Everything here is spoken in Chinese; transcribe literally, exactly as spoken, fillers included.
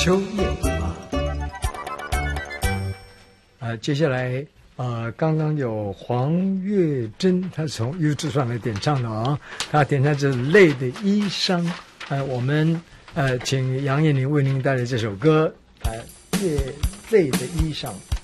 秋夜啊。呃，接下来呃，刚刚有黄月珍，她从 YouTube 上来点唱的啊，她点唱这《泪的衣裳》。呃，我们呃，请杨燕玲为您带来这首歌，呃，《夜泪的衣裳》。